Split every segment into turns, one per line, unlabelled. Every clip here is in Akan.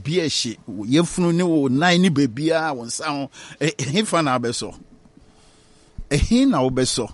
bieshe yefunu ne wo nan ni bebia won sa ho hefa na abeso ehin na obeso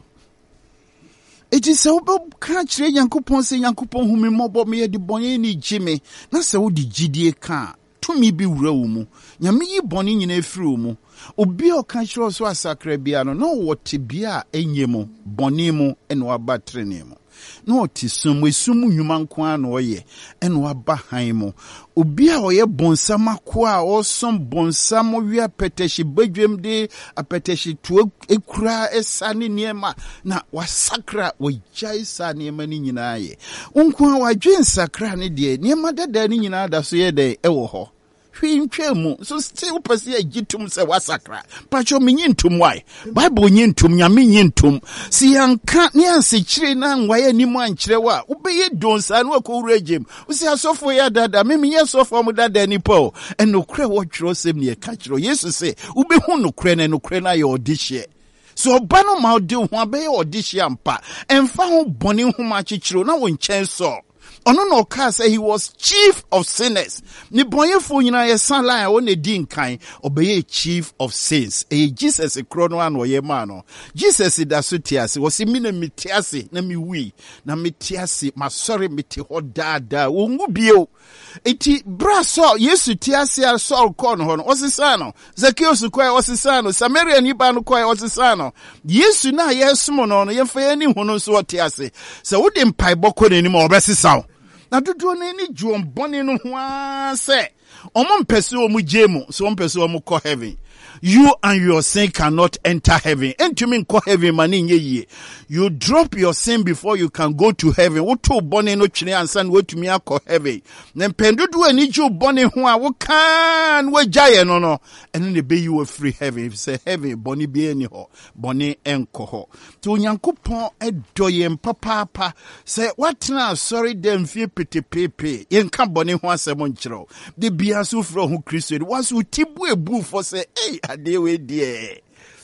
eti se wo ka kire Nyankopon se Nyankopon hu me mobo me de bɔne ni gime na se wo di gidie ka tumi bi wura wo mu nyame yi bɔne nyina efiri wo mu obi o ka kire so asakra bia no wo te bia enye mu bɔne mu ene waba trene mu no ti sum nnwuma nko a no ye ene waba han mu obi a oye bonsam akoa o som bonsam wi apeteshi badwem de apeteshi to ekura esane niema na wasakra wajai sa niema ni nyina ye nko a wadwen sakra ne de niema dada ni nyina da so ye de ewo ho hwintwemu so still pese agitum se wasakra pacho menyintum why bible nyintum nyame nyintum si yanka ne ansekire na nwaye ni mu ankire wa ubeye donsa no akourajem usi asofo ya dada meme ye sofo mu dada ni po enokre wo twiro sem ne ka kiro yesu se ubehu nokre na ye odihye so oba no ma odi ho abeye odihye ampa emfa ho bone ho ma kikiro na wo nchen so ono no ka say he was chief of sinners ni bonyefo nyina ye san line o ne di nkan obeye chief of sins Jesus krono an oye ma no Jesus da so tiase wo se mi na mitiase na mi wi na mitiase ma sorry miti ho dada wo ngu bio eti braso Yesu tiase al Saul kon ho no osisano Zacchaeus kwai osisano Samaria ni ba no kwai osisano Yesu na yesumo no no yemfa ye ni hu no so tiase se wo de mpai boko ni ma obesisaw na dodo na ni juom bone no ho ase omo mpese omu jemu so mpese omu ko heaven you and your sin cannot enter heaven entumi nko heaven mani nye yie you drop your sin before you can go to heaven wo to bone no twene ansa na wetumi akọ heaven na mpendodo ani ju bone ho a wo kan wajaye no ene ne be you free heaven if say heaven bone bi ani ho bone enko ho to Nyankopon edoye mpapapa say watna sorry dem fie petepepe yenka bone ho asem nkyerɛw de bia so fro ho Kristo was utibu ebu for say adewe die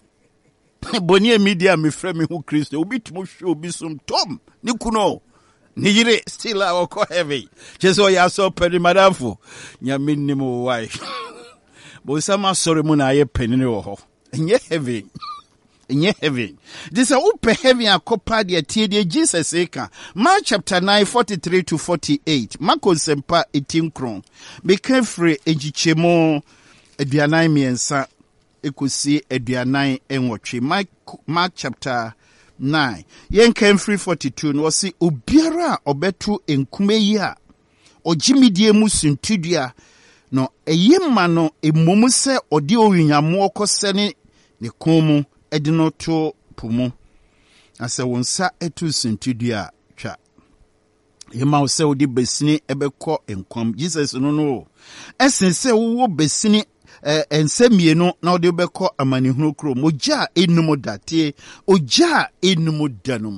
boni media me frɛ me hu Kristo obi tumo hwe obi som tom ni kuno ni yire still a ko heavy jeso ya so pedi madamfo nyame nimo wai bo sama sorry mu na ye penini wo ho enye heavy this a upe heavy akopa de tie de Jesus eka Mark chapter 9 43 to 48 Marko sempa 18 kron be kafre egichemo aduanan miensa ekosi aduanan enwotwe Mark chapter 9 yen kan free 42 no si obiara obetu enkume yi a ogimidie mu suntudua no eyema no emomu se ode owinyamo okosene ne komu edino to pumu ase wonsa etu suntudua twa yema wo se odi besini ebekọ enkwam Jesus no esense wo besini ensemienu na odi beko amanihunu kro moja enumu datie oja enumu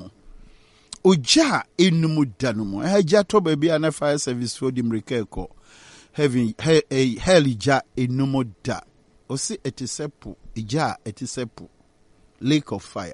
danumu eja to baby ana fire service for dimrikeko heaven hell ja enumu da osi etisepu ija etisepu lake of fire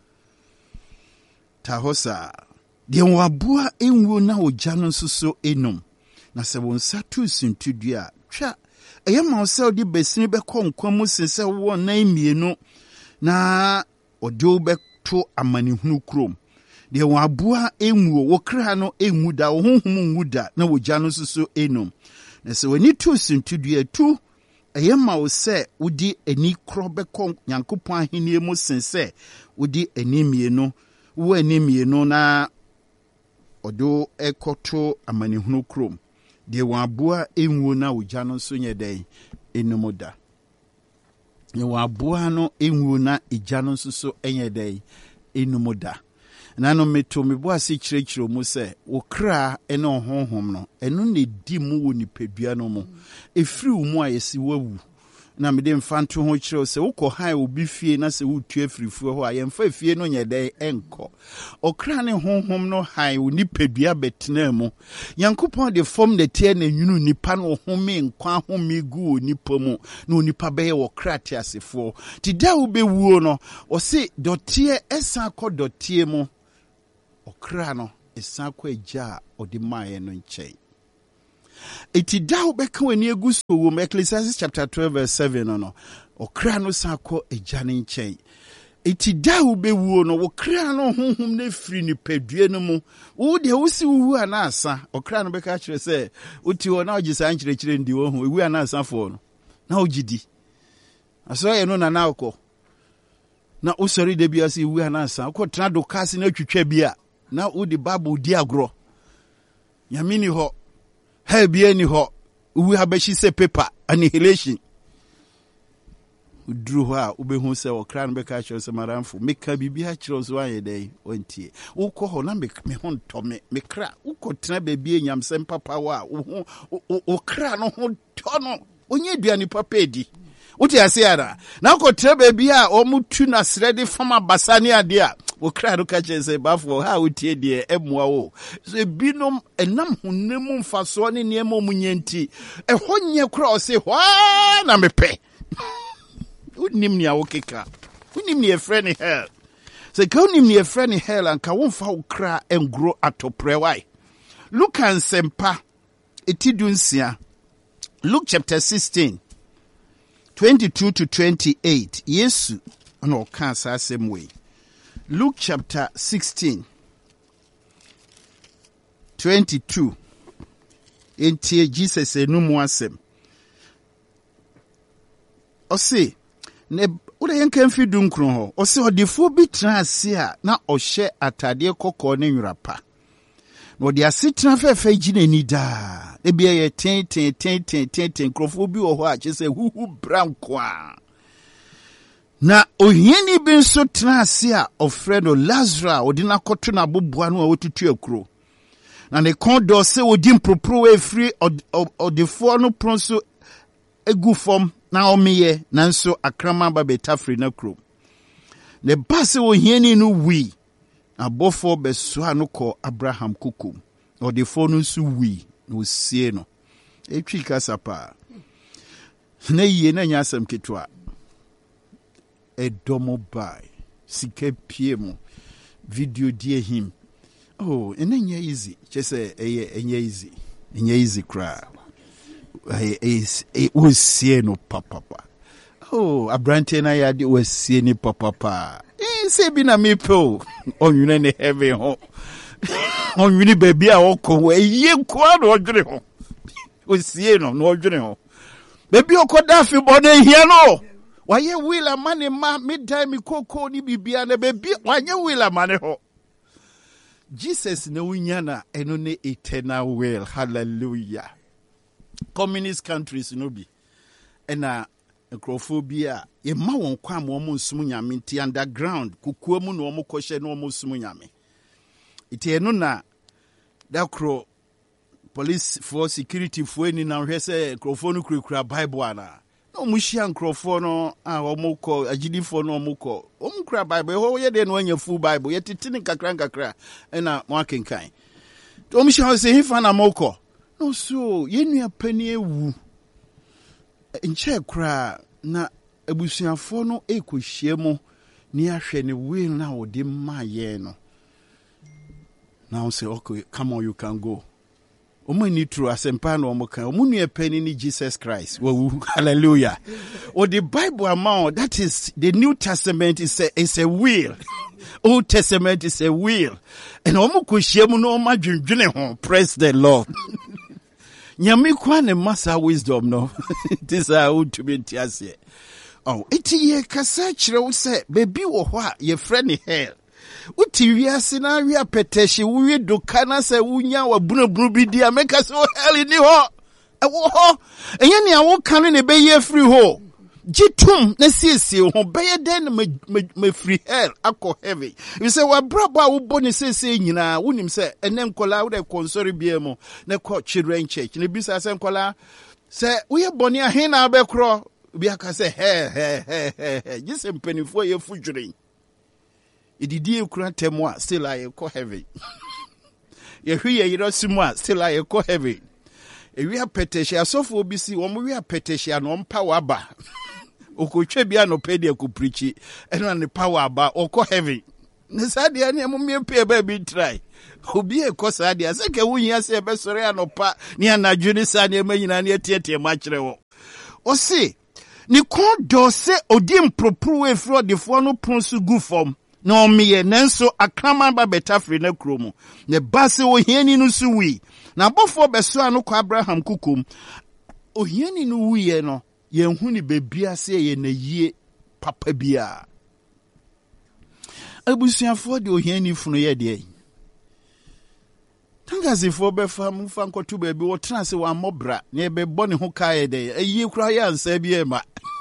tahosa de wabua enwo na oja no suso enum na se wonsa tu sintudua twa eyema ose odi besini beko nkwamu sese wo na imienu na odi obeto amanihunu krom de wabua enwo wo kra no enwu da wo honhom nwu da na wogya no suso enum na se wani tu sintudua tu eyema ose odi ani kro beko Nyankopon ahenie mu sense odi animienu wo animienu na odo ekoto amanihunu krom de wabua enwo na ogya no so nyedai enumoda ne wabua no enwo na egya no so enyedai enumoda nano meto mebua se kirekiro mu se okra ene honhom no eno ne di mu wo nipadua no mu efiri wo mu ayesi wawu na mede mfanto ho kire se wokọ han obi fie na se wotu afirifuo ho ayemfa fie no nyedai enko okra ne honhom no han wo nipadua betena mu Nyankopon de form de tie na nwunu nipa no home nkwa home gu onipa mu na onipa beye wo krate asefo ti da wo bewuo no o se dotie esa kọ dotie mu okra no esa kọ agya odi maaye no nkyai Iti da ubeka weni egusu wom Ecclesiastes chapter 12 verse 7 no. Okra no sako ejane nchen. Iti da ubewu no okra no honhom na firi ni padue no mu. Wo de wosi wu anasa. Okra no beka kire se uti wo na ogisa nkyire ndi wo hu ewu anasa fo no. Na ogidi. Aso ye no na akọ. Na usori de bia se ewu anasa. Akọ tena do kasi na twetwa bia. Na wo de Bible di agro. Yamini ho. He bia ni ho. Uwe habeshi se paper annihilation. Udru ha ubehu se okra no beka kire se maramfo meka bibia kire so aye dai ontie ukọ ho na me ho to me kra ukọ tena bebie nyamsem papa wa okra no ho to no onye duani papa edi uti ase ara na ukọ tena bebia omutu na sredi fama basani ade a okra no ka kire se bafo ha utie de emua wo so binom enam honemu mfaso ne niema omunyanti ehonye kra o se hwa na mepe unim ni awokeka unim ni efreni hell se ka unim ni efreni hell anka wonfa ukra engro atoprewai look and sempa etidunsia Luke chapter 16 22 to 28 Yesu no kan sa same way Luke chapter 16 22 entie Jesus enumu asem ose ne ure yenka mfi dunkro ho ose odefo bi transe a na ohye atade kokko ne nwrapa no de asetena fefe ginani da e bia ye ten krofo bi wo ho a chese huhu branko a na ohiani bi nso transe a ofredo Lazarus odina koto na boboa no a wotutu akuro na ne kondo se odi mpropro e free odefo no pronso egu fom na omiye nanso akrama ba betafri na kro ne base ohiani no wi abofo beso anoko Abraham kukum odefo no su wi no sie no etwi kasapa na yie na nyasam ketwa edomo bai sike pie mu video die him oh enye easy chese enye easy cry it was see no papa. Oh, Abrante na yadi was see ni papa. Say bi na me po. On you ne heavy ho. On you ni baby a oko we ye kwa no odwere ho. Was see no odwere ho. Baby okoda fi bode here no. Why ye will a man ma midtime koko ni bibia na baby why ye will a man ho. Jesus no winyana eno ne eternal will. Hallelujah. Communist countries no be ena ekrofobia ye ma won kwa mo nsum nyame ti underground kukuo mu no mo kohye no mo nsum nyame iti eno na dakro police for security for ni na hwe se ekrofo no kurakura Bible ana no mo hia ekrofo no a mo ko agidifo no mo ko o mo kura Bible ho ye de no anya full Bible ye titini kakra ena mo akenkan to mo hia se hifa na mo ko no so yenu apani ewu nche kra na abusuafo no ekohie mu ni ahwe ne will na odi maye no now say okay come on you can go omo ni true asempa na omo kan omo nu apani ni Jesus Christ hallelujah or the Bible amount that is the New Testament is a will Old Testament is a will and omo kohie mu no ma dwendwene ho praise the Lord Nyame kwa ne masa wisdom no. This are to be tiase. Oh, iti ye kasa kire wo se baby wo ho a ye frɛ ne hell. Uti wiase na wi apetehye wo wi doka na se wunya wa bunabunu bi dia meka se wo hell ni ho. E wo ho. Enye ne awo kan ne be ye free ho. Jitum na siesie ho be ye den me free hell akọ heavy. You say wa braba wo boni siesie nyina wonim se ene nkola wo de konsori bia mu na ko children church ne bisa se nkola se wo ye boni ahe na be kro bia ka se he jise mpanifo ye fudwuren ididi ekura temu a still aye ko heavy ye hwe ye yiro simu a still aye ko heavy ewi apetehye asofo obi si wo mo wi apetehye no mpa waba okotwe bia no pedi akuprichi eno ne power aba okọ heavy Nesadia ne mumie pe baby try. Obi e kosadia se ke wunya se be sore anopa ne anadwo ne sa ne manyina ne tietie ma kire wo. O se ni kon do se odi mpropro e fro defo no pronsu gu fom. Na omiye nenso akraman ba betafre na kromu. Ne base wo hiani no su wi. Na bofo beso anu kwa Abraham kukum. Ohiani no wiye no ye hu ni bebia se ye na yie papa bia. Abusuafo de ohiani funu ye de. Tangazifo be fam fa nkotu bebi wo transe wa mobra na be bone ho kae de ayi kura ya ansa bi e ma.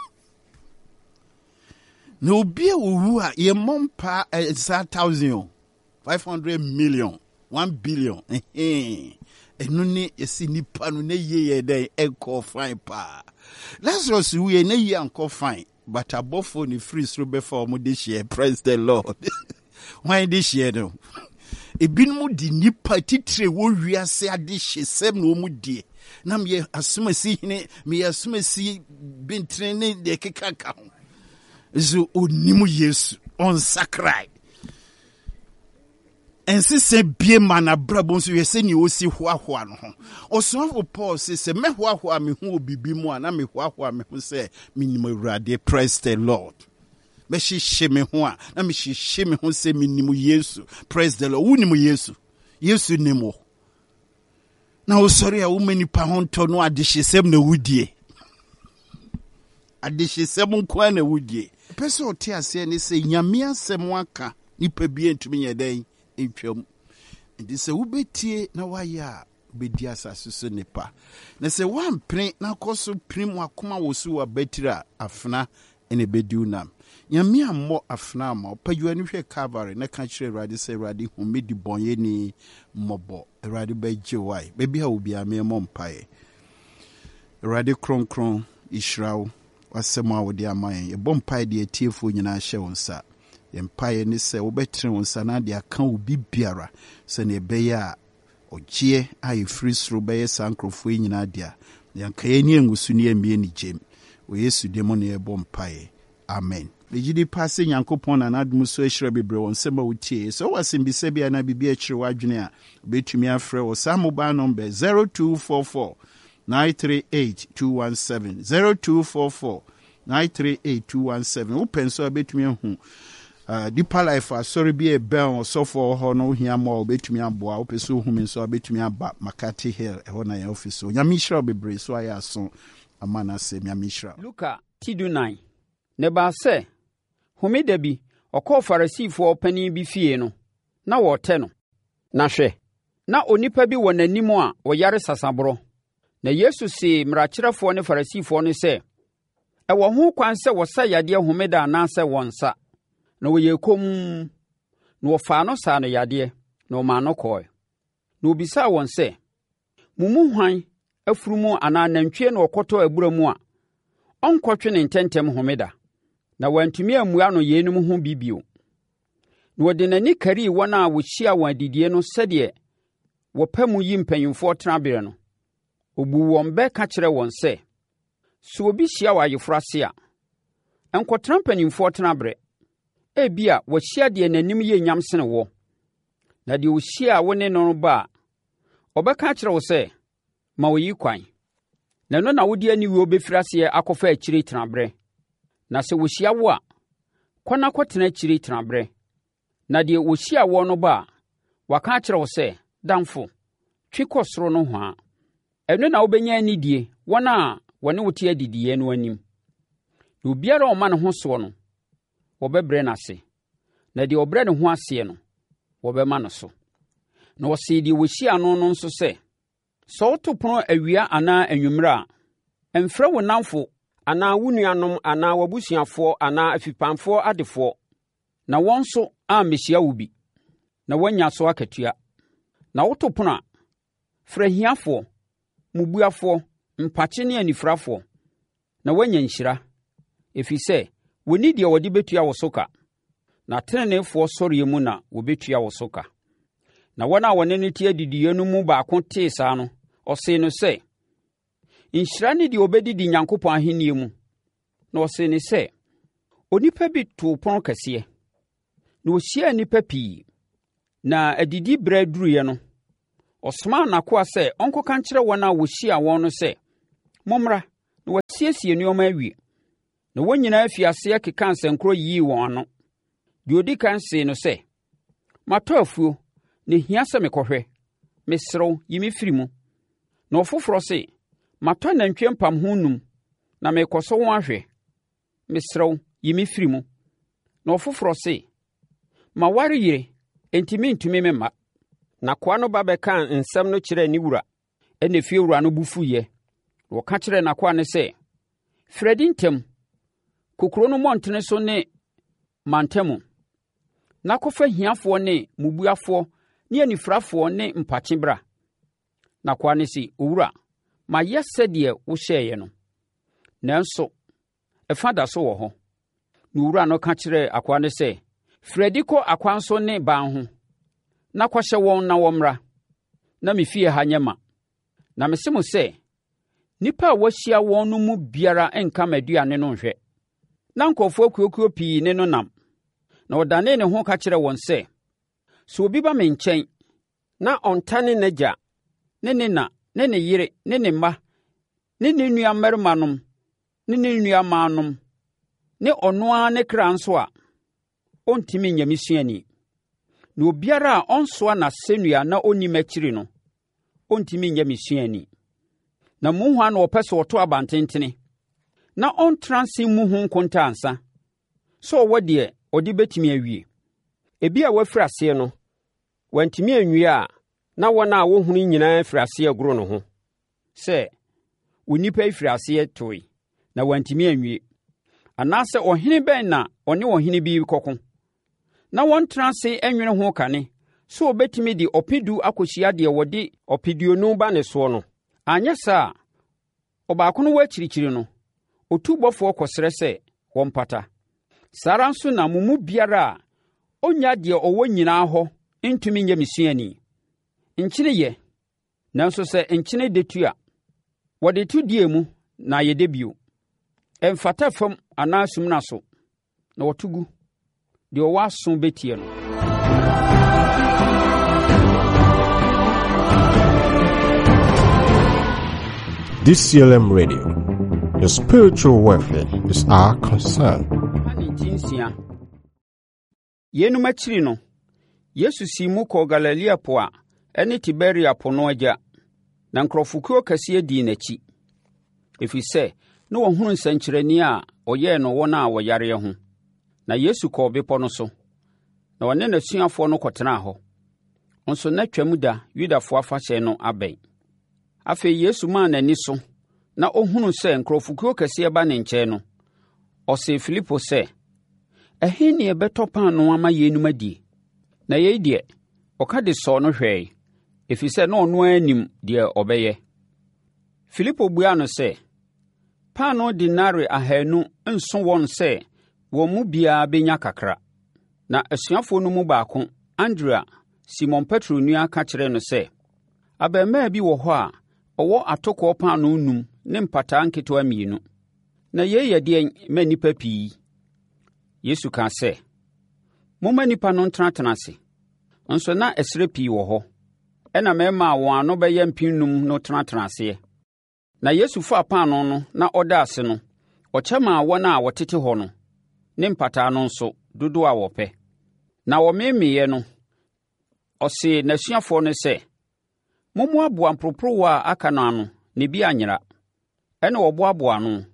Na obi owu a ye mompa 1,000 500 million 1 billion enu ni esi nipa no na ye de enko fine pa. Lazarus we na ye anko fine but abofo ni free through before mo this year. Praise the Lord. Why this year no? Ebinmu di nipa titre wo wiase ade hyesem no mu die. Na me asomasi hene me asomasi bintre ne de kekaka ho. Zo onimu Yesu on sakrai. Ense se bie mana brabo nso yese ni osi hoahoa no ho. Osofo Paul se me hoahoa me hu obibi mu ana me hoahoa me hu se minimo Awurade. Praise the Lord. Me hihye me ho a na me hihye me ho se minimo Yesu. Praise the Lord. Wunimu Yesu. Yesu nimo. Na osori a wumani pa ho nto no adehyesem na wudie. Adehyesem nko na wudie. Pese ote ase ne se nyame asem aka nipa bi entumi yeden entwam. Ndi se wubetie na waya bedi asase so nipa. Na se wampre na koso prim akoma wosu wa betira afna ene bediu nam. Nyame ammo afna ma opadwa ni hwe Calvary na ka kire Awurade se Awurade humedi bonye ni mobo Awurade beje wai bebi ha obi ame mo mpae Awurade kronkron Israel wasema wodi amayen ye bompae de atiefo nyina hye wonsa ye mpae ni se wobetre wonsa na de aka obi biara se ne beye a ogie ayi free through beye sankrofo nyina dia yankaye ni engusu ni emie ni jem o Yesu demo ne bompae. Amen. Legidi passe Yankopon na adum so ehire bebre won sema wutie so wasimbi se bia na bibia ehire wadwene a betumi afre wo sa mobile number 0244 938 217 0244 938 217 wo penso betumi hu Deeper Life sorry be a bell so for ho no hia mo betumi aboa wo peso hu mi so betumi aba Makati Hill e ho na ya office so nyamishra bebre so aya so amana se nyamishra
Luka Tidunai Neba se homeda bi okọ Farisifo pani bi fie no na wote no na hwe na onipa bi wọ nanim a oyare sasabro na Yesu se mrakyerefo ne Farisifo ne se ewo ho kwan se wosa yade homeda na se wonsa na woye kom na wofa no sa no yade na o ma no koy na obisa won se mumu hwan afurumu ana nantwie na okoto aburamu a onkotwe ne ntentem homeda na wantumi amua no yenum ho bibio na wode nani kari wona wohia wan didie no sede wopamu yi mpanyimfo tenabere no obu won be ka kire won se so obi hia wa yefrase a enkotra mpanyimfo tenabere ebia wohia de nanim ye nyamsene wo na de wohia wone no ba obeka kire wo se ma oyi kwan na no na wodi ani wo befirase akofa akire tenabere na se wohia wo a kwana kotena akire tenabere na de wohia wo no ba waka kire wo se damfo twi kosoro no ho a eno na wobenya anidie wona wone wote adidie no anim na obiara o ma ne ho so no wobebre na se na de obre ne ho ase no wobema no so na wose de wohia no no nso se so to pono awia ana anwumra emfra wo namfo ana wunuanom ana wabusuafo ana afipamfo adefo na wonso a mehia wo bi na wanya so akatua na woto pono frahiafo mubuafo mpache ne anifrafo na wanya nhyira efise woni de wodi betua wo soka na tenenefo sɔre mu na wobetua wo soka na wona wone ne tie didiye no mu baako tee saa no ɔse no sɛ nhyira ne de obedidi Nyankopɔn ahenni mu na ɔse ne sɛ onipa bi to pono kɛseɛ na wɔhyiaa nnipa pii. Na adidi berɛ duruiɛ no, ɔsomaa n'akoa sɛ ɔnkɔka nkyerɛ wɔn a wɔhyiaa wɔn no sɛ, mommra na wɔasiesie nneɛma awie. Na wɔn nyinaa fi aseɛ keka nsɛnkorɔ yii wɔn ano. Deɛ ɔdi kan see no sɛ, matɔ afuo, na ehia sɛ mekɔhwɛ. Meserew, yi me firi mu. Na ɔfoforɔ se, matɔ nantwie mpamho 5, na merekɔsɔ wɔn ahwɛ. Meserew, yi me firi mu. Na ɔfoforɔ se, maware yere, enti mentumi me mma. Na akoa no ba bɛkaa nsɛm no kyerɛɛ ne wura. Ɛna fiewura no bu fuiɛ. Wɔka kyerɛɛ n'akoa no sɛ, frɛdi ntɛm, kokuro no mmɔntene so ne mantamu, na kɔfa hiafoɔ ne mmubuafoɔ ne anifirafoɔ ne mpakye bra. N'akoa no se, owura, mayɛ sɛdeɛ wohyɛeɛ no. Nanso, ɛfa da so wɔ hɔ. Na owura no ka kyerɛɛ akoa no sɛ, frɛdi kɔ akwan so ne ban ho, na kɔhyɛ wɔn na wɔmmra, na me fie ha nyɛ ma. Na mese mo sɛ, nnipa a wɔahyia wɔn no mu biara nka m'aduane no nhwɛ. Na nkurɔfoɔ kuokuo pii ne no nam. Na ɔdanee ne ho ka kyerɛ wɔn sɛ, sɛ obi ba me nkyɛn, na ɔntane n'agya, ne ne na, ne ne yere, ne ne mma, ne ne nuammarimanom, ne ne nuammaanom, ne ɔno ara ne kra nso a, ɔntumi nyɛ me suani. Na obiara a ɔnsoa n'asɛnnua na ɔnni m'akyiri no, ɔntumi nyɛ me suani. Na mo hwan na ɔpɛ sɛ ɔto abantentene, na ɔntena ase mu ho nkontaansa, sɛ ɔwɔ deɛ ɔde bɛtumi awie. Ebi a wafiri aseɛ no, wantumi anwie a, na wɔn a wɔhunu nyinaa firi aseɛ agoro no ho. Sɛ onipa firi aseɛ toe, na wantumi anwie. Anaasɛ ɔhene bɛn na ɔne ɔhene bi kɔko, na wɔntena ase anwene ho kane, sɛ ɔbɛtumi de ɔpedu akɔhyia deɛ wɔde ɔpeduonu ba ne soɔ no. Anyɛ saa, ɔbaako no wɔ akyirikyiri no, otubɔfoɔ kɔsrɛ sɛ wɔmpata. Saa ara nso na mo mu biara a ɔnya deɛ ɔwɔ nyinaa hɔ ntumi nyɛ me suani. Nkyene yɛ, nanso sɛ nkyene detu a, wɔde to die mu na yɛde bio. Ɛmfata fam anaa sumna so, na wɔto gu. Deɛ ɔwɔ aso bɛtie no.
DCLM Radio. Your spiritual welfare is our concern.
Yenum akyiri no, Yesu sii mu kɔɔ Galilea po a ɛne Tiberia po no agya, na nkurɔfokuo kɛseɛ dii n'akyi. Ɛfiri sɛ, na wɔhunu nsɛnkyerɛnne a ɔyɛɛ no wɔn a wɔyareɛ ho. Na Yesu kɔɔ bepɔ no so, na ɔne n'asuafoɔ no kɔtenaa hɔ. Nso na Twam da Yudafoɔ afahyɛ no abɛn. Afei Yesu maa n'ani so, na ɔhunu sɛ nkurɔfokuo kɛseɛ ba ne nkyɛn no, ɔsee Filipo sɛ, ɛhe ne yɛbɛtɔ paano ama yɛnum adie? Na yei deɛ, ɔka de sɔɔ no hwɛe, ɛfiri sɛ na ɔno ara nim deɛ ɔbɛyɛ. Filipo buaa no sɛ, paano denare 200 nso wɔn sɛ wɔn mu biara bɛnya kakra. Na asuafoɔ no mu baako, Andrea, Simon Petro nua, ka kyerɛɛ no sɛ, abarimaa bi wɔ hɔ a ɔwɔ atokoɔ paano 5 ne mpataa nketewa 2. Na yei yɛ deɛ ma nnipa pii. Yesu kaa sɛ, momma nnipa no ntenatena ase. Nso na ɛserɛ pii wɔ hɔ, ɛna mmarima a wɔn ano bɛyɛ 5,000 no tenatena aseɛ. Na Yesu faa paano no na ɔda ase no, ɔkyɛ maa wɔn a wɔtete hɔ no, ne mpataa no nso dodoɔ a wɔpɛ. Na wɔmemeeɛ no, ɔsee n'asuafoɔ no sɛ, mommoaboa mporoporowa a aka no ano na ebi anyera. Ɛna wɔboaboa ano.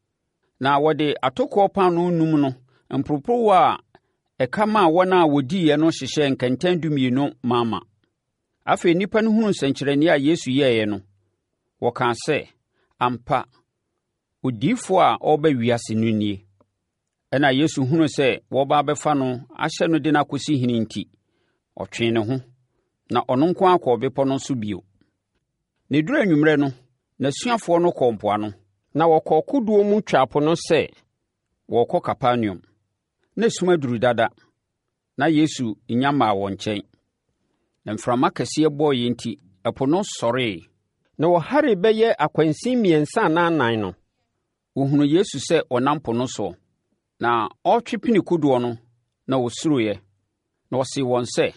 Na wɔde atokoɔ paano 5 no, mporoporowa a ɛka maa wɔn a wɔdiiɛ no hyehyɛ nkɛntɛn 12 maama. Afei nnipa no hunu nsɛnkyerɛnneɛ a Yesu yɛeɛ no, wɔkaa sɛ, ampa, odiyifoɔ a ɔreba wiase no nie. Ɛna Yesu hunu sɛ wɔba abɛfa no ahyɛ no de no akɔsi hene nti, ɔtwee ne ho, na ɔno nko akɔ bepɔ no so bio. Ne duru anwummerɛ no, n'asuafoɔ no kɔɔ mpoano, na wɔkɔɔ kodoɔ mu twaa po no sɛ wɔrekɔ Kapernaum. Na sum aduru dada, na Yesu nnya mmaa wɔn nkyɛn. Na mframa kɛseɛ bɔɔeɛ nti, ɛpo no sɔree. Na wɔhare bɛyɛ akwansin 3 anaa 4 no, wɔhunu Yesu sɛ ɔnam po no soɔ, na ɔretwe pini kodoɔ no, na wɔsuroeɛ. na ɔse wɔn sɛ,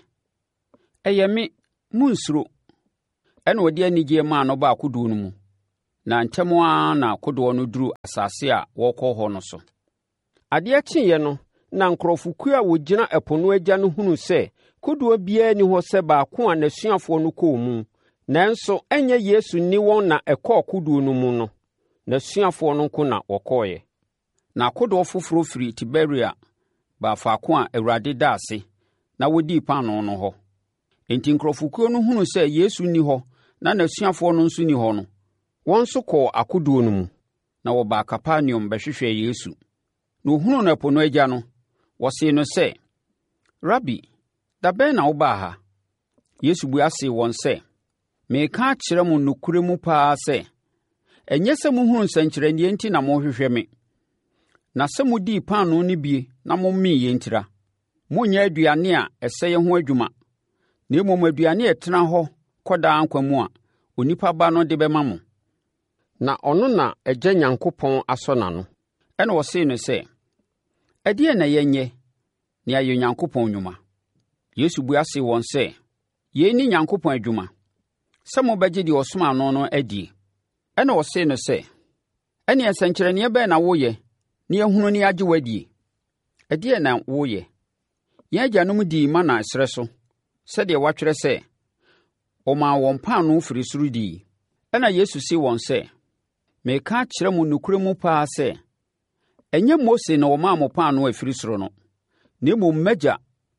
ɛyɛ me, monnsuro. Ɛna ɔde anigyeɛ maa no baa kodoɔ no mu, na ntɛm ara na kodoɔ no duru asase a wɔrekɔ hɔ no so.
Adeɛ kyeeɛ no, na nkurɔfokuo a wɔgyina ɛpo no agya no hunu sɛ kodoɔ biara ni hɔ sɛ baako a n'asuafoɔ no kɔɔ mu, nanso ɛnyɛ Yesu ni wɔn na ɛkɔɔ kodoɔ no mu no, n'asuafoɔ no nko na wɔkɔɔeɛ.
Na kodoɔ foforɔ firi Tiberia baa faako a Awurade da ase na wɔdii paano no hɔ. Enti nkurɔfokuo no hunu sɛ Yesu ni hɔ na n'asuafoɔ no nso ni hɔ no, wɔn nso kɔɔ akodoɔ no mu, na wɔbaa Kapernaum bɛhwehwɛɛ Yesu. Na ohunu no ɛpo no agya no, wɔsee no sɛ, Rabi, da bɛn na wobaa ha? Yesu buasee wɔn sɛ, mereka akyerɛ mo nokorɛ mu paa sɛ, ɛnyɛ sɛ mohunu nsɛnkyerɛnneɛ nti na mohwehwɛ me, na sɛ modii paano no bie na mommee yɛn ntira. Monnyɛ aduane a ɛsɛ yɛ ho adwuma, na mmom aduane a ɛtena hɔ kɔdaa nkwa mu a Onipa Ba no de bɛma mo.
Na ɔno na Agya Nyankopɔn asɔ n'ano.
Ɛna ɔsee no sɛ, ɛdeɛ na yɛnyɛ ne ayɛ Onyankopɔn nnwuma? Yesu buasee wɔn sɛ, yei ne Nyankopɔn adwuma, sɛ mobɛgye deɛ ɔsomaa no no adie. Ɛna ɔsee no sɛ, ɛne nsɛnkyerɛnneɛ bɛn na woyɛ na yɛhunu ne agye w'adie? Ɛdeɛ na woyɛ? Yɛn agyanom dii mana ɛserɛ so, sɛdeɛ wɔatwerɛ sɛ, ɔmaa wɔn paano firi soro dii. Ɛna Yesu see wɔn sɛ, mereka akyerɛ mo nokorɛ mu paa sɛ, ɛnyɛ Mose na ɔmaa mo paano a ɛfiri soro no, na mmom m'Agya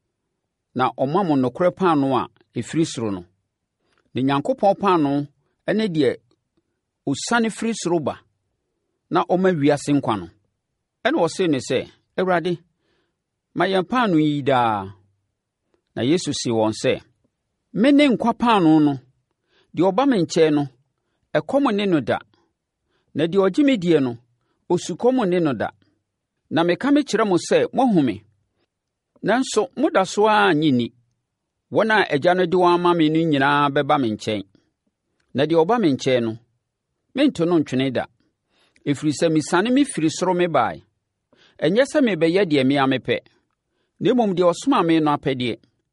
na ɔma mo nokorɛ paano a ɛfiri soro no. Na Nyankopɔn paano ne deɛ ɔsiane firi soro ba na ɔma wiase nkwa no. Ɛna ɔsee ne sɛ, Awurade, ma yɛn paano yi daa. Na Yesu see wɔn sɛ, me ne nkwa paano no, deɛ ɔba me nkyɛn no, ɛkɔm ne no da, na deɛ ɔgye me die no, osukɔm ne no da. Na meka me kyerɛ mo sɛ moahu me, nanso moda so ara nnye nni. Wɔn a Agya no de wɔn ama me no nyinaa bɛba me nkyɛn, na deɛ ɔba me nkyɛn no, mento no ntwene da, ɛfiri sɛ mesane me firi soro me bae. Ɛnyɛ sɛ mebɛyɛ deɛ me a mepɛ, na mmom deɛ ɔsomaa me no apɛdeɛ.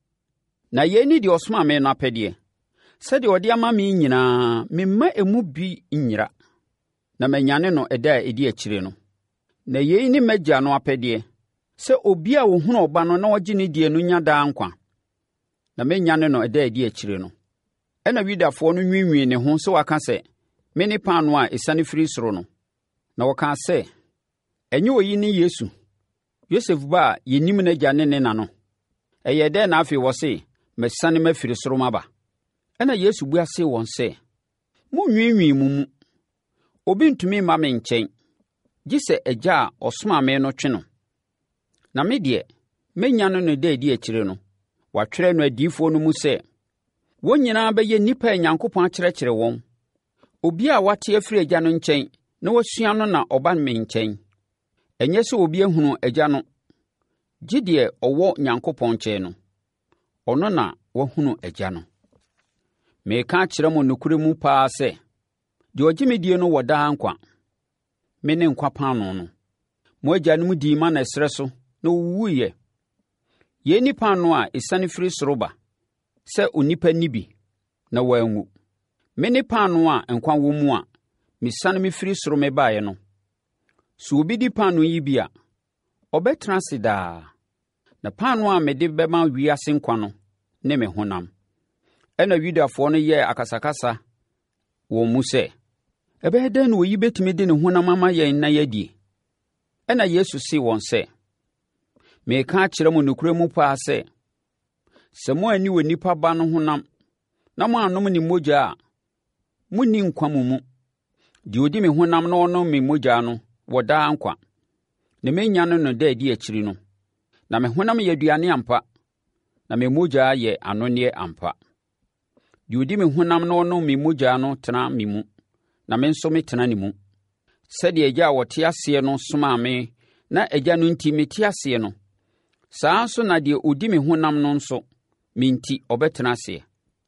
Na yei ne deɛ ɔsomaa me no apɛdeɛ, sɛdeɛ ɔde ama me nyinaa, memma emu bi nyira, na manyane no ɛda a ɛdi akyire no. Na yei ne m'Agya no apɛdeɛ, sɛ obi a ɔhunu Ɔba no na ɔgye ne die no nya daa nkwa, na manyane no ɛda a ɛdi akyire no. Ɛna Yudafoɔ no nwiinwii ne ho sɛ waka sɛ, me ne paano a ɛsiane firi soro no. Na wɔkaa sɛ, ɛnyɛ oyi ne Yesu, Yosef ba a yɛnim n'agya ne ne na no. Ɛyɛ dɛn na afei wɔse, mɛsane mafiri soro maba? Ɛna Yesu buasee wɔn sɛ, monnwiinwii mo mu. Obi ntumi mma me nkyɛn, gye sɛ Agya a ɔsomaa me no twe no. Na me deɛ, mɛnyane no da adi akyire no. Wɔatwerɛ no adiyifoɔ no mu sɛ, wɔn nyinaa bɛyɛ nnipa a Nyankopɔn akyerɛkyerɛ wɔn. Obi a wate afiri Agya no nkyɛn na wasua no na ɔba me nkyɛn. Ɛnyɛ sɛ obi ahunu Agya no, gye deɛ ɔwɔ Nyankopɔn nkyɛn no. Ɔno na wahunu Agya no. Mereka akyerɛ mo nokorɛ mu paa sɛ, deɛ ɔgye me die no wɔ daa nkwa. Me ne nkwa paano no. Mo agyanom dii mana ɛserɛ so na wɔwuiɛ. Yei ne paano a ɛsiane firi soro ba, sɛ onipa nni bi na wanwu. Me ne paano a nkwa wɔ mu a mesane me firi soro me baeɛ no. Sɛ obi di paano yi bi a, ɔbɛtena ase daa. Na paano a mede bɛma wiase nkwa no ne me honam. Ɛna Yudafoɔ no yɛɛ akasakasa wɔn mu sɛ, ɛbɛyɛ dɛn na oyi bɛtumi de ne honam ama yɛn na yɛadie? Ɛna Yesu see wɔn sɛ, mereka akyerɛ mo nokorɛ mu paa sɛ, sɛ moanni Onipa Ba no honam na moanom ne mogya a, monni nkwa mo mu. Deɛ ɔdi me honam na ɔnom me mogya no wɔ daa nkwa, na mɛnyane no da adi akyiri no. Na me honam yɛ aduane ampa, na me mogya yɛ anonneɛ ampa. Deɛ ɔdi me honam na ɔnom me mogya no tena me mu, na me nso metena ne mu. Sɛdeɛ Agya a ɔte aseɛ no somaa me na Agya no nti mete aseɛ no, saa nso na deɛ ɔdi me honam no nso, me nti ɔbɛtena aseɛ.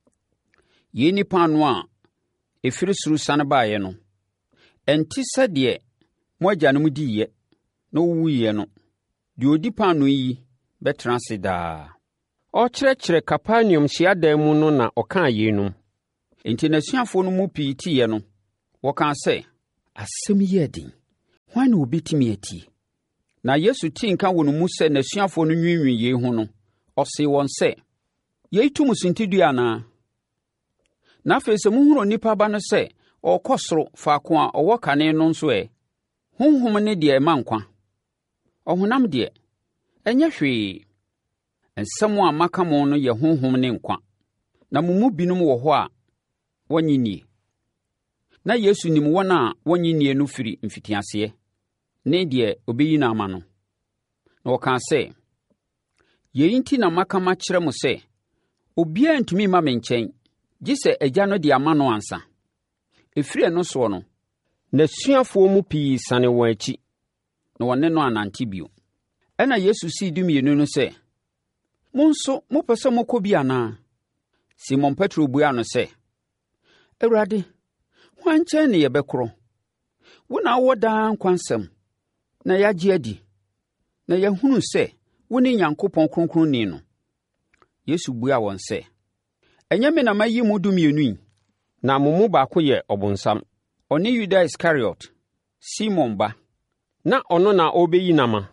Yei ne paano a ɛfiri soro sane baeɛ no. Ɛnte sɛdeɛ mo agyanom diiɛ na wɔwuiɛ no. Deɛ ɔdi paano yi bɛtena ase daa.
Ɔkyerɛkyerɛ Kapernaum hyiadan mu no na ɔkaa yeinom.
Enti n'asuafoɔ no mu pii tiiɛ no, wɔkaa sɛ, asɛm yi yɛ den. Hwan na obɛtumi atie? Na Yesu tee nka wɔ no mu sɛ n'asuafoɔ no nwiinwii yei ho no, ɔsee wɔn sɛ, yei tum suntidua anaa? Na afei sɛ mohunu onipa ba no sɛ ɔrekɔ soro faako a ɔwɔ kane no nso honhom ne deɛ ɛma nkwa. Ɔhonam deɛ, ɛnyɛ hwee. Nsɛm a maka mo no yɛ honhom ne nkwa. Na mo mu binom wɔ hɔ a wɔnye nie. Na Yesu nim wɔn a wɔnye nie no firi mfitiaseɛ, ne deɛ obɛyi no ama no. Na wɔkaa sɛ, yei nti na maka makyerɛ mo sɛ, obiara ntumi mma me nkyɛn, gye sɛ Agya no de ama no ansa. Ɛfiri ɛno soɔ no,
n'asuafoɔ mu pii sane wɔn akyi,
na wɔne no anante bio. Ɛna Yesu sii 12 no sɛ, mo nso mopɛ sɛ mokɔ bi anaa? Simon Petro buaa no sɛ, Awurade, hwan nkyɛn ne yɛbɛkorɔ? Wo na wowɔ daa nkwa nsɛm, na yɛagye adi, na yɛahunu sɛ wo ne Onyankopɔn Kronkronni no. Yesu buaa wɔn sɛ, ɛnyɛ me na mayi mo 12 yi,
na mo mu baako yɛ ɔbonsam.
Ɔne Yuda Iskariot, Simon ba.
Na ɔno na ɔrebɛyi nama.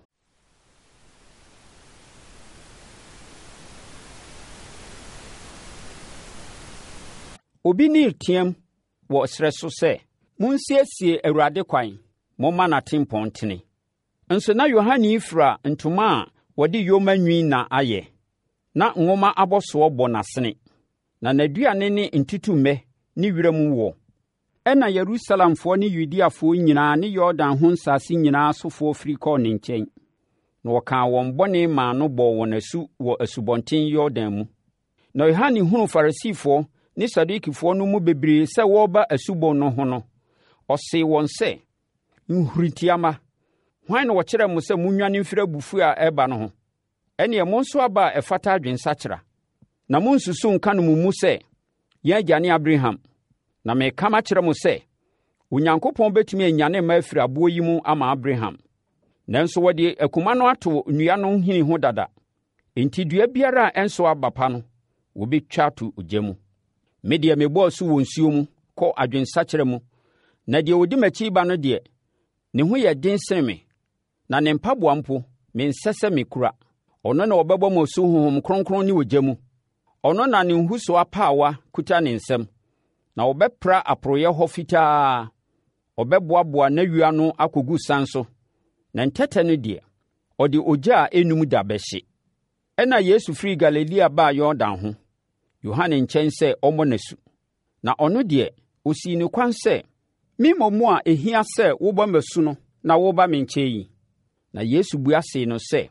Obi ne team wɔ serɛ so sɛ, monsiesie Awurade kwan, momma n'atempɔn tene. Nso na Yohane fira ntoma a wɔde yoma nwi na ayɛ, na nwoma abɔsoɔ bɔ n'asene, na n'aduane ne ntutummɛ ne wiram wɔ. Ɛna Yerusalemfoɔ ne Yudeafoɔ nyinaa ne Yordan ho nsase nyinaa sofoɔ firi kɔɔ ne nkyɛn. Na wɔkaa wɔn bɔne maa no bɔɔ wɔn asu wɔ Asubɔnten Yordan mu. Na Yohane hunu Farisifoɔ ne Sadukifoɔ no mu bebree sɛ wɔreba asubɔn no ho no, ɔsee wɔn sɛ, nhuritiama, hwan na wɔkyerɛ mo sɛ munnwane mfiri abufuo a ɛreba no ho? Ɛneɛ mo nso aba a ɛfata adwensakyera. Na monsusu nka no mu sɛ, yɛn agya ne Abraham. Na meka makyerɛ mo sɛ, Onyankopɔn bɛtumi anyane mma afiri aboɔ yi mu ama Abraham. Nanso wɔde akuma no ato nnua no hini ho dada. Enti dua biara a ɛnso aba pa no, wɔbɛtwa ato ogya mu. Me deɛ mebɔɔ so wɔ nsuo mu, kɔ adwensakyera mu. Na deɛ ɔdi m'akyi ba no deɛ, ne ho yɛ den sen me. Na ne mpaboa mpo, mensɛ sɛ mekura. Ɔno na ɔbɛbɔ mo so honhom kronkron ne ogya mu. Ɔno na ne nhusoa paawa kuta ne nsam. Na ɔbɛpra aporoyɛ hɔ fitaa. Ɔbɛboaboa n'awia no akɔgu san so. Na ntɛtɛ no deɛ, ɔde ogya a ɛnnum da bɛhye. Ɛna Yesu firi Galilea baa Yordan ho, Yohane nkyɛn sɛ ɔmmɔ n'asu. Na ɔno deɛ, ɔsii ne kwan sɛ, me mmom a ɛhia sɛ wobɔ m'asu no na woba me nkyɛn yi. Na Yesu bua see no sɛ,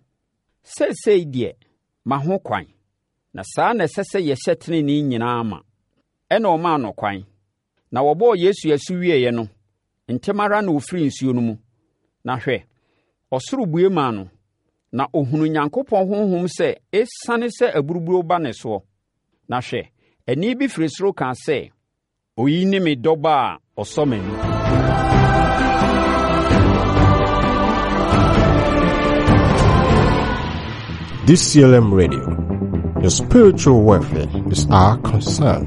seesei deɛ, ma ho kwan. Na saa na ɛsɛ sɛ yɛhyɛ tenenee nyinaa ma. Ɛna ɔmaa no kwan. Na wɔbɔɔ Yesu asu wieeɛ no, ntɛm ara na ɔfiri nsuo no mu. Na hwɛ, ɔsoro bue maa no, na ɔhunu Onyankopɔn honhom sɛ ɛsiane sɛ aburuburo ba ne soɔ. Na hwɛ, ɛnne bi firi soro kaa sɛ, oyi ne me dɔba a ɔsɔ m'ani.
DCLM Radio. Your spiritual welfare is our concern.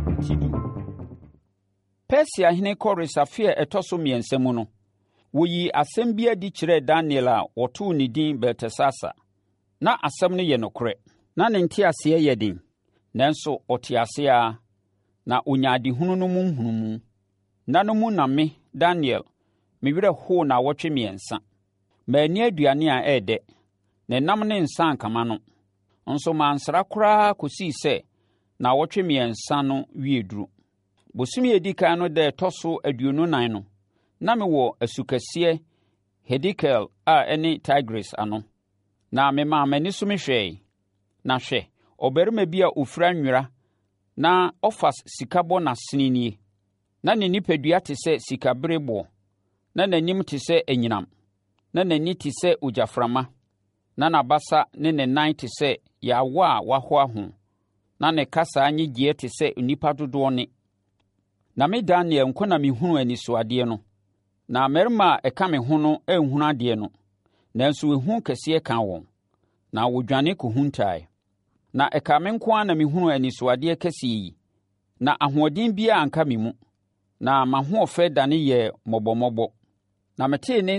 Persiahene Kores afe a ɛtɔ so mmiɛnsa mu no, woyi asɛm bi adi kyerɛɛ Daniel a wɔtoo ne din Beltesasa. Na asɛm no yɛ nokorɛ, na ne nteaseɛ yɛ den, nanso ɔte ase ara, na onya adehunu no mu nhunumu. Na no mu na me, Daniel, me werɛ hoo na wɔtwe mmiɛnsa. Maani aduane a ɛɛdɛ, na nam ne nsa ankama no, nso mansra koraa kɔsii sɛ na wɔtwe mmiɛnsa no wieduru. Bosome a ɛdi kan no da ɛtɔ so 24 no, na mewɔ asukɛseɛ Hedikel a ɛne Tigris ano. Na memaa m'ani so mehwɛe. Na hwɛ, ɔbarima bi a ɔfira nwera na ɔfa sika bɔ n'asene nie. Na ne nipadua te sɛ sikabereboɔ, na n'anim te sɛ anyinam, na n'ani te sɛ ogyaframa, na n'abasa ne ne nan te sɛ yɛawa a wahoaho, na ne kasa nyegyeɛ te sɛ nnipa dodoɔ ne. Na me Daniel nko na mehunu anisoadeɛ no, na mmarima a ɛka me ho no anhunu adeɛ no, nanso ehu kɛseɛ ka wɔn, na wodwane kɔhuntae. na ɛka me nko ara na mehunu anisoadeɛ kɛseɛ yi, na ahoɔden biara anka me mu, na m'ahoɔfɛ dane yɛɛ mmɔbɔmmɔbɔ. Na metee ne